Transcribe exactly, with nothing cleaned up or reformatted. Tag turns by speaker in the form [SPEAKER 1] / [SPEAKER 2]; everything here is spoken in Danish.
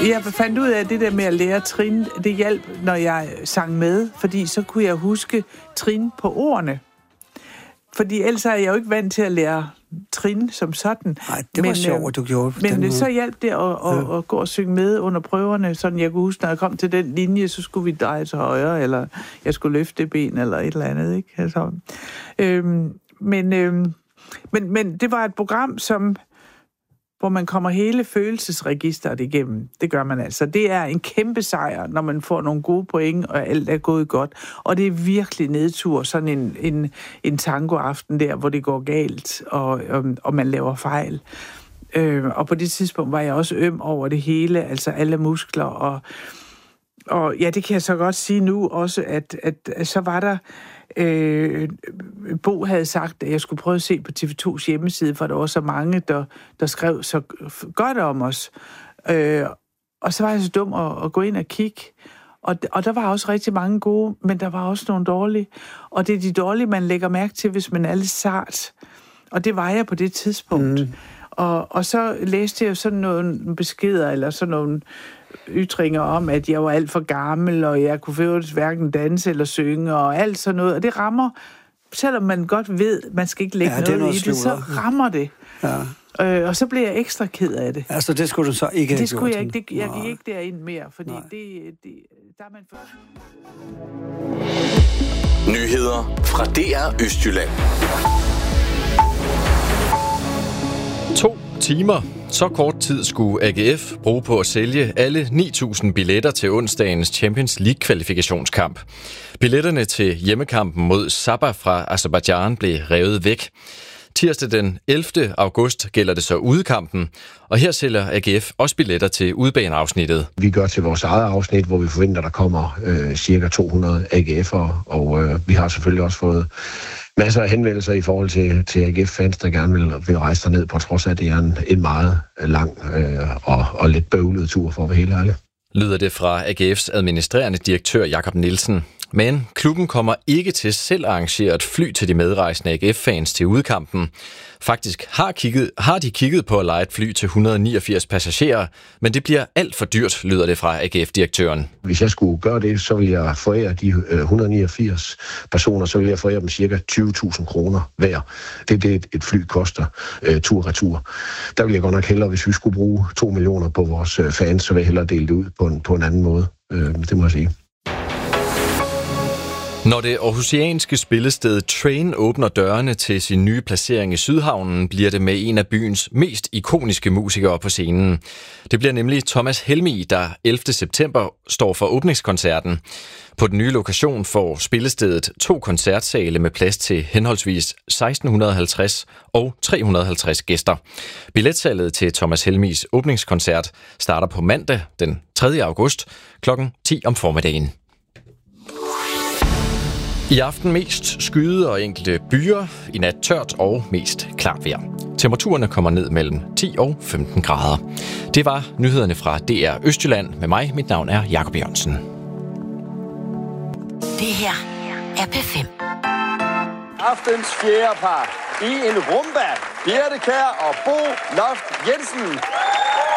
[SPEAKER 1] Jeg fandt ud af, at det der med at lære trin, det hjalp, når jeg sang med, fordi så kunne jeg huske trin på ordene. Fordi ellers er jeg jo ikke vant til at lære trin som sådan.
[SPEAKER 2] Nej, det var men, sjovt, at du gjorde
[SPEAKER 1] Men det, så hjalp det at, at, ja. at gå og synge med under prøverne, sådan jeg kunne huske, når jeg kom til den linje, så skulle vi dreje til højre, eller jeg skulle løfte ben, eller et eller andet, ikke? Altså, øhm, men, øhm, men, men det var et program, som hvor man kommer hele følelsesregisteret igennem. Det gør man altså. Det er en kæmpe sejr, når man får nogle gode point, og alt er gået godt. Og det er virkelig nedtur, sådan en, en, en tangoaften der, hvor det går galt, og, og, og man laver fejl. Øh, og på det tidspunkt var jeg også øm over det hele, altså alle muskler. Og, og ja, det kan jeg så godt sige nu også, at, at, at så var der Øh, Bo havde sagt, at jeg skulle prøve at se på T V to's hjemmeside, for der var så mange, der, der skrev så godt om os. Øh, og så var jeg så dum at, at gå ind og kigge. Og, og der var også rigtig mange gode, men der var også nogle dårlige. Og det er de dårlige, man lægger mærke til, hvis man er lidt sart. Og det var jeg på det tidspunkt. Mm. Og, og så læste jeg sådan nogle beskeder, eller sådan nogle ytringer om, at jeg var alt for gammel, og jeg kunne faktisk hverken danse eller synge, og alt sådan noget. Og det rammer, selvom man godt ved, man skal ikke lægge ja, noget, noget i det, så rammer det. Ja. Øh, og så blev jeg ekstra ked af det.
[SPEAKER 2] Altså, det skulle du så ikke have
[SPEAKER 1] Det skulle
[SPEAKER 2] gjort,
[SPEAKER 1] jeg ikke. Det, jeg gik ikke derind mere, fordi det, det, der er man for...
[SPEAKER 3] Nyheder fra D R Østjylland.
[SPEAKER 4] To timer. Så kort tid skulle A G F bruge på at sælge alle ni tusind billetter til onsdagens Champions League-kvalifikationskamp. Billetterne til hjemmekampen mod Sabah fra Aserbajdsjan blev revet væk. Tirsdag den ellevte august gælder det så udekampen, og her sælger A G F også billetter til udebaneafsnittet.
[SPEAKER 5] Vi gør til vores eget afsnit, hvor vi forventer, der kommer øh, cirka to hundrede A G F'ere, og øh, vi har selvfølgelig også fået masser af henvendelser i forhold til, til A G F-fans, der gerne vil, vil rejse derned, på trods af, at det er en, en meget lang øh, og, og lidt bøvlet tur, for at være helt ærlig.
[SPEAKER 4] Lyder det fra A G F's administrerende direktør Jakob Nielsen. Men klubben kommer ikke til selv at arrangere et fly til de medrejsende A G F-fans til udkampen. Faktisk har, kigget, har de kigget på at leje et fly til et hundrede og niogfirs passagerer, men det bliver alt for dyrt, lyder det fra A G F-direktøren.
[SPEAKER 5] Hvis jeg skulle gøre det, så ville jeg forære de et hundrede og niogfirs personer, så ville jeg forære dem cirka tyve tusind kroner hver. Det er det, et fly koster uh, tur-retur. Der ville jeg godt nok hellere, hvis vi skulle bruge to millioner på vores uh, fans, så ville jeg hellere dele det ud på en, på en anden måde. Uh, det må jeg sige.
[SPEAKER 4] Når det aarhusianske spillested Train åbner dørene til sin nye placering i Sydhavnen, bliver det med en af byens mest ikoniske musikere på scenen. Det bliver nemlig Thomas Helmig, der ellevte september står for åbningskoncerten. På den nye lokation får spillestedet to koncertsale med plads til henholdsvis seksten halvtreds og tre hundrede og halvtreds gæster. Billetsalget til Thomas Helmigs åbningskoncert starter på mandag den tredje august klokken ti om formiddagen. I aften mest skyde og enkelte byer, i nat tørt og mest klart vejr. Temperaturerne kommer ned mellem ti og femten grader. Det var nyhederne fra D R Østjylland med mig. Mit navn er Jakob Jørgensen.
[SPEAKER 6] Det her er P fem.
[SPEAKER 7] Aftens fjerde par i en rumba. Birte Kjær og Bo Loft Jensen.